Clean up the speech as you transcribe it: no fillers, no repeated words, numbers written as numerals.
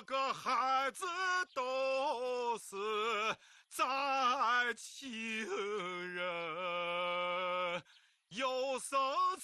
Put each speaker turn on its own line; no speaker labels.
个孩子都是在情人，有生